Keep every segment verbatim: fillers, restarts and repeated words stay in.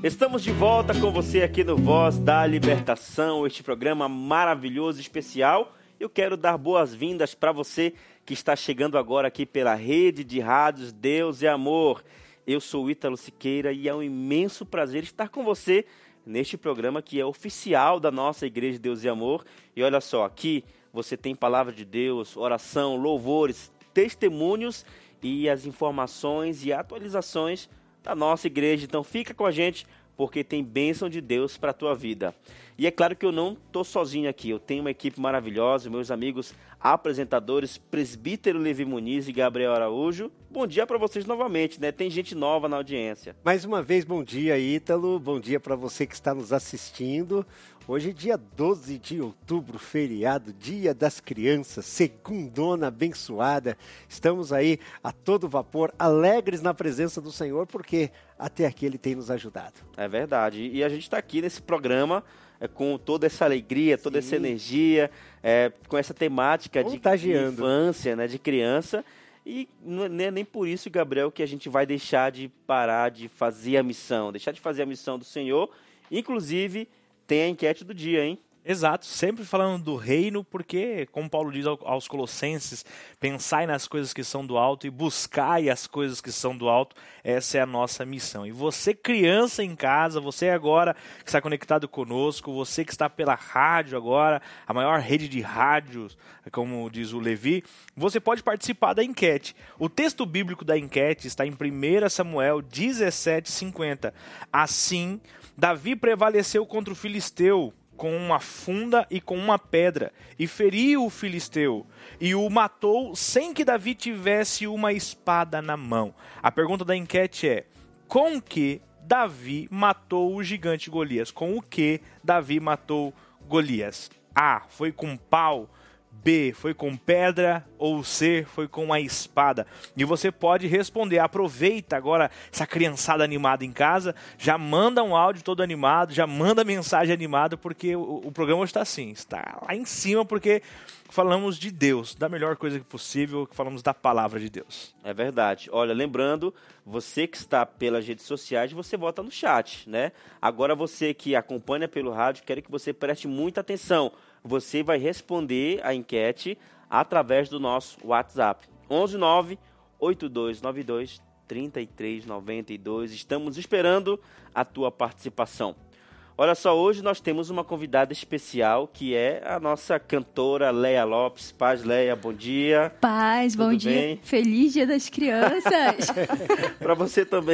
Estamos de volta com você aqui no Voz da Libertação, este programa maravilhoso e especial. Eu quero dar boas-vindas para você que está chegando agora aqui pela rede de rádios Deus e Amor. Eu sou o Ítalo Siqueira e é um imenso prazer estar com você neste programa que é oficial da nossa Igreja Deus e Amor. E olha só, aqui você tem palavra de Deus, oração, louvores, testemunhos e as informações e atualizações da nossa igreja. Então fica com a gente, porque tem bênção de Deus para a tua vida. E é claro que eu não estou sozinho aqui, eu tenho uma equipe maravilhosa, meus amigos apresentadores, presbítero Levi Muniz e Gabriel Araújo. Bom dia para vocês novamente, né? Tem gente nova na audiência. Mais uma vez, bom dia, Ítalo, bom dia para você que está nos assistindo. Hoje é dia doze de outubro, feriado, Dia das Crianças, segundona abençoada. Estamos aí a todo vapor, alegres na presença do Senhor, porque até aqui Ele tem nos ajudado. É verdade, e a gente está aqui nesse programa é, com toda essa alegria, toda Sim. essa energia, é, com essa temática de, de infância, né, de criança. E não é nem por isso, Gabriel, que a gente vai deixar de parar de fazer a missão, deixar de fazer a missão do Senhor. Inclusive, tem a enquete do dia, hein? Exato, sempre falando do reino, porque, como Paulo diz aos Colossenses, pensai nas coisas que são do alto e buscai as coisas que são do alto, essa é a nossa missão. E você, criança em casa, você agora que está conectado conosco, você que está pela rádio agora, a maior rede de rádios, como diz o Levi, você pode participar da enquete. O texto bíblico da enquete está em primeiro Samuel dezessete, cinquenta. Assim, Davi prevaleceu contra o filisteu, com uma funda e com uma pedra, e feriu o filisteu, e o matou sem que Davi tivesse uma espada na mão. A pergunta da enquete é: com que Davi matou o gigante Golias? Com o que Davi matou Golias? A, foi com pau. B, foi com pedra, ou C, foi com a espada. E você pode responder. Aproveita agora essa criançada animada em casa, já manda um áudio todo animado, já manda mensagem animada, porque o, o programa hoje está assim, está lá em cima, porque falamos de Deus, da melhor coisa possível, que falamos da palavra de Deus. É verdade. Olha, lembrando, você que está pelas redes sociais, você vota no chat, né? Agora você que acompanha pelo rádio, quero que você preste muita atenção. Você vai responder a enquete através do nosso WhatsApp. onze nove oito dois nove dois três três nove dois. Estamos esperando a tua participação. Olha só, hoje nós temos uma convidada especial, que é a nossa cantora Leia Lopes. Paz, Leia, bom dia. Paz, Tudo bom dia. bem? Feliz Dia das Crianças. Para você também.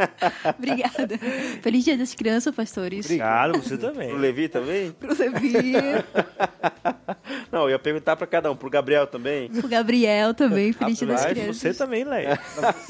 Obrigada. Feliz Dia das Crianças, pastores. Obrigado, você também. Pro Levi também? Pro Levi. Não, eu ia perguntar para cada um. Pro Gabriel também? Pro Gabriel também. Feliz Dia das Rapaz, Crianças. você também, Leia.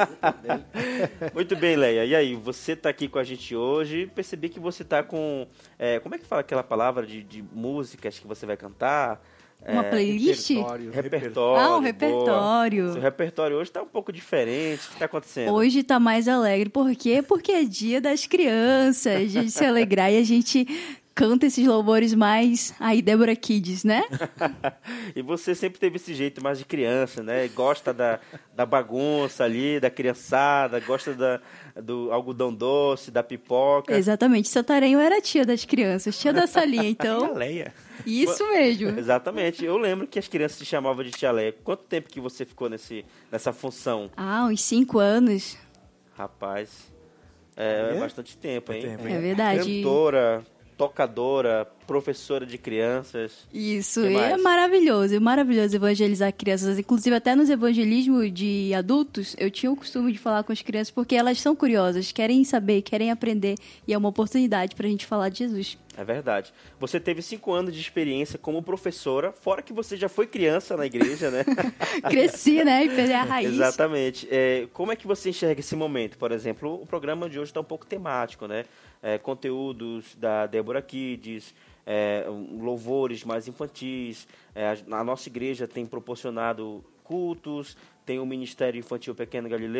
Muito bem, Leia. E aí, você está aqui com a gente hoje. Percebi que você está com... É, como é que fala aquela palavra de, de músicas que você vai cantar? Uma é, playlist? Repertório. Repertório. Ah, um repertório. Boa. Seu repertório hoje está um pouco diferente. O que está acontecendo? Hoje tá mais alegre. Por quê? Porque é Dia das Crianças. A gente se alegrar e a gente canta esses louvores mais aí, Débora Kids, né? E você sempre teve esse jeito mais de criança, né? Gosta da, da bagunça ali, da criançada, gosta da, do algodão doce, da pipoca. Exatamente. Santarém era a tia das crianças, tia da salinha, então... Leia. Isso mesmo. Exatamente. Eu lembro que as crianças se chamavam de tia Leia. Quanto tempo que você ficou nesse, nessa função? Ah, uns cinco anos. Rapaz, é, É? bastante tempo, hein? tempo, É verdade. Cantora, tocadora, professora de crianças. Isso, Que e é mais? maravilhoso, é maravilhoso evangelizar crianças. Inclusive, até nos evangelismos de adultos, eu tinha o costume de falar com as crianças, porque elas são curiosas, querem saber, querem aprender, e é uma oportunidade para a gente falar de Jesus. É verdade. Você teve cinco anos de experiência como professora, fora que você já foi criança na igreja, né? Cresci, né, e perdi a raiz. Exatamente. É, como é que você enxerga esse momento? Por exemplo, o programa de hoje está um pouco temático, né? É, conteúdos da Débora Kids, é, louvores mais infantis. É, a, a nossa igreja tem proporcionado cultos, tem o Ministério Infantil Pequeno Galileu.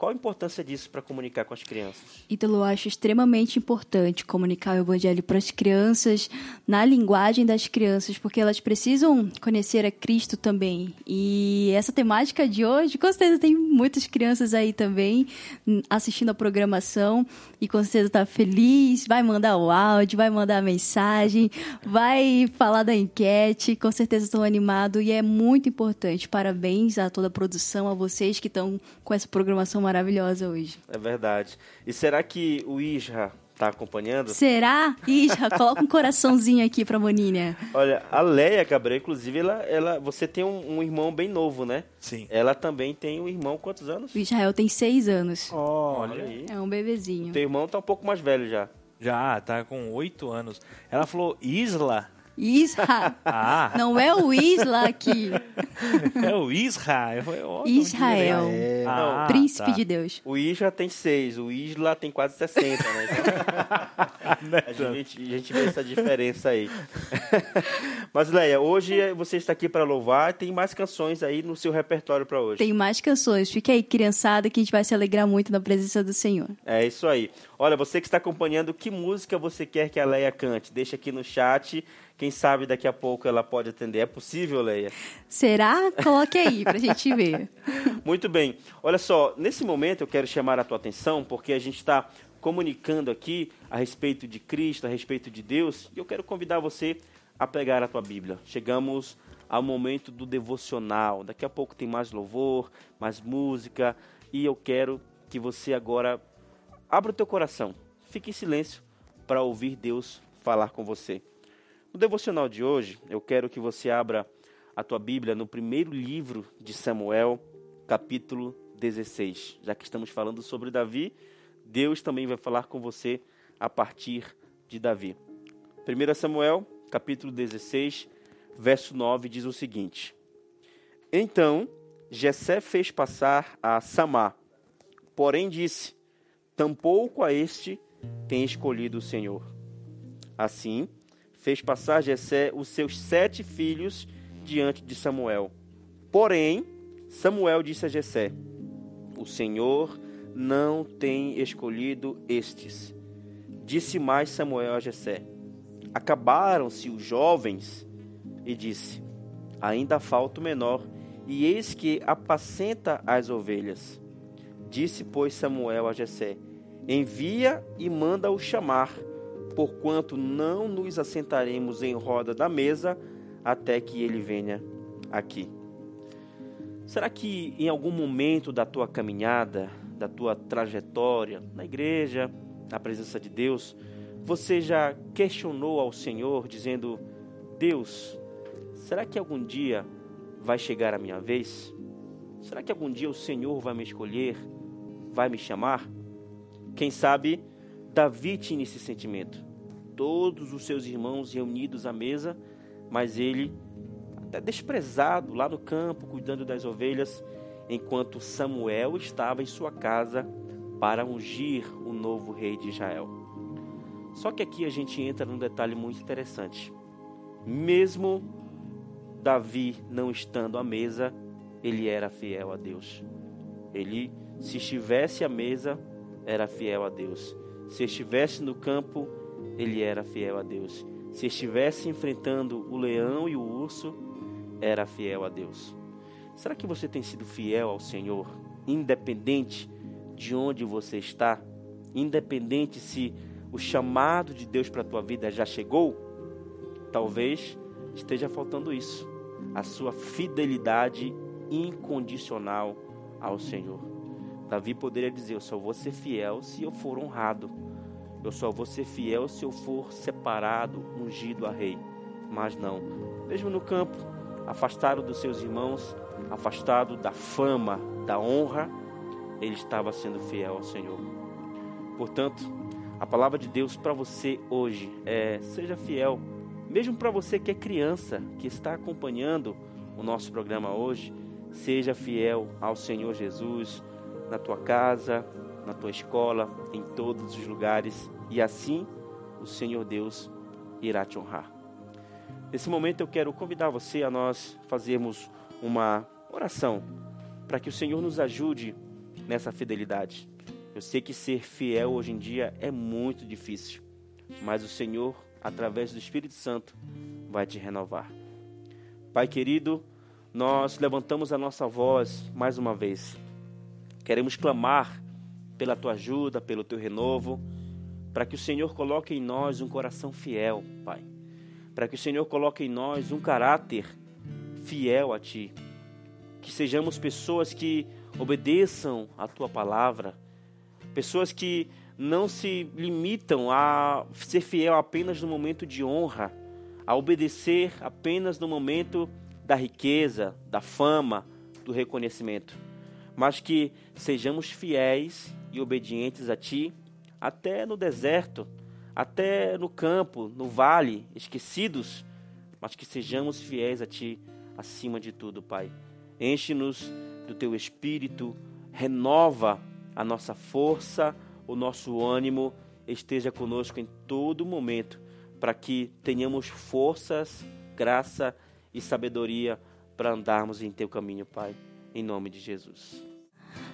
Qual a importância disso para comunicar com as crianças? Ítalo, eu acho extremamente importante comunicar o evangelho para as crianças, na linguagem das crianças, porque elas precisam conhecer a Cristo também. E essa temática de hoje, com certeza tem muitas crianças aí também assistindo a programação e com certeza está feliz, vai mandar o áudio, vai mandar a mensagem, vai falar da enquete, com certeza estão animados e é muito importante. Parabéns a toda a produção, a vocês que estão com essa programação maravilhosa hoje. É verdade. E será que o Isra está acompanhando? Será? Isra, coloca um coraçãozinho aqui para a Maninha. Olha, a Leia Cabral, inclusive, ela, ela, você tem um, um irmão bem novo, né? Sim. Ela também tem um irmão, quantos anos? O Israel tem seis anos. Oh, olha aí. É um bebezinho. Teu irmão tá um pouco mais velho já. Já, tá com oito anos. Ela falou Isla. Isra. Ah. Não é o Isla aqui. É o Isra. Eu falei, oh, Israel. É. Ah, Príncipe tá. de Deus. O Isra tem seis, o Isla tem quase sessenta, né? Então, a, gente, a gente vê essa diferença aí. Mas, Leia, hoje você está aqui para louvar, tem mais canções aí no seu repertório para hoje. Tem mais canções. Fica aí, criançada, que a gente vai se alegrar muito na presença do Senhor. É isso aí. Olha, você que está acompanhando, que música você quer que a Leia cante? Deixa aqui no chat. Quem sabe daqui a pouco ela pode atender. É possível, Leia? Será? Coloque aí pra gente ver. Muito bem. Olha só, nesse momento eu quero chamar a tua atenção, porque a gente está comunicando aqui a respeito de Cristo, a respeito de Deus, e eu quero convidar você a pegar a tua Bíblia. Chegamos ao momento do devocional. Daqui a pouco tem mais louvor, mais música, e eu quero que você agora abra o teu coração. Fique em silêncio para ouvir Deus falar com você. No devocional de hoje, eu quero que você abra a tua Bíblia no primeiro livro de Samuel, capítulo dezesseis. Já que estamos falando sobre Davi, Deus também vai falar com você a partir de Davi. primeiro Samuel, capítulo dezesseis, verso nove, diz o seguinte: Então Jessé fez passar a Samá, porém disse: Tampouco a este tem escolhido o Senhor. Assim, fez passar Jessé os seus sete filhos diante de Samuel. Porém, Samuel disse a Jessé: O Senhor não tem escolhido estes. Disse mais Samuel a Jessé: Acabaram-se os jovens? E disse: Ainda falta o menor, e eis que apacenta as ovelhas. Disse, pois, Samuel a Jessé: Envia e manda-o chamar, porquanto não nos assentaremos em roda da mesa até que ele venha aqui. Será que em algum momento da tua caminhada, da tua trajetória, na igreja, na presença de Deus, você já questionou ao Senhor, dizendo: Deus, será que algum dia vai chegar a minha vez? Será que algum dia o Senhor vai me escolher, vai me chamar? Quem sabe Davi tinha esse sentimento. Todos os seus irmãos reunidos à mesa, mas ele até desprezado lá no campo, cuidando das ovelhas, enquanto Samuel estava em sua casa para ungir o novo rei de Israel. Só que aqui a gente entra num detalhe muito interessante. Mesmo Davi não estando à mesa, ele era fiel a Deus. Ele, se estivesse à mesa, era fiel a Deus. Se estivesse no campo, ele era fiel a Deus. Se estivesse enfrentando o leão e o urso, era fiel a Deus. Será que você tem sido fiel ao Senhor, independente de onde você está? Independente se o chamado de Deus para a tua vida já chegou? Talvez esteja faltando isso, a sua fidelidade incondicional ao Senhor. Davi poderia dizer: eu só vou ser fiel se eu for honrado. Eu só vou ser fiel se eu for separado, ungido a rei. Mas não. Mesmo no campo, afastado dos seus irmãos, afastado da fama, da honra, ele estava sendo fiel ao Senhor. Portanto, a palavra de Deus para você hoje é: seja fiel. Mesmo para você que é criança, que está acompanhando o nosso programa hoje, seja fiel ao Senhor Jesus, na tua casa, na tua escola, em todos os lugares, e assim o Senhor Deus irá te honrar. Nesse momento eu quero convidar você a nós fazermos uma oração para que o Senhor nos ajude nessa fidelidade. Eu sei que ser fiel hoje em dia é muito difícil, mas o Senhor, através do Espírito Santo, vai te renovar. Pai querido, nós levantamos a nossa voz mais uma vez. Queremos clamar pela tua ajuda, pelo teu renovo, para que o Senhor coloque em nós um coração fiel, Pai. Para que o Senhor coloque em nós um caráter fiel a Ti. Que sejamos pessoas que obedeçam a Tua palavra. Pessoas que não se limitam a ser fiel apenas no momento de honra, a obedecer apenas no momento da riqueza, da fama, do reconhecimento. Mas que sejamos fiéis e obedientes a Ti, até no deserto, até no campo, no vale, esquecidos, mas que sejamos fiéis a Ti acima de tudo, Pai. Enche-nos do Teu Espírito, renova a nossa força, o nosso ânimo, esteja conosco em todo momento, para que tenhamos forças, graça e sabedoria para andarmos em Teu caminho, Pai, em nome de Jesus.